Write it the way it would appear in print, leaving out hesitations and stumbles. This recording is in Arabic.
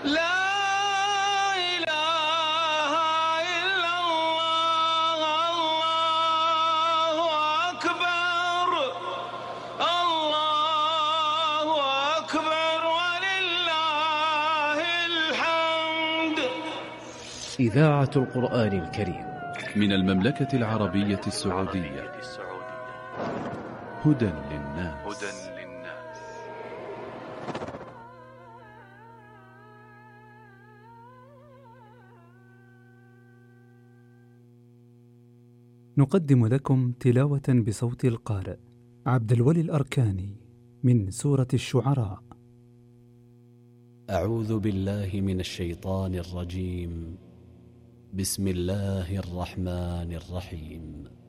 لا إله إلا الله. الله أكبر، الله أكبر ولله الحمد. إذاعة القرآن الكريم من المملكة العربية السعودية. هدى للناس. نقدم لكم تلاوة بصوت القارئ عبد الولي الأركاني من سورة الشعراء. أعوذ بالله من الشيطان الرجيم. بسم الله الرحمن الرحيم.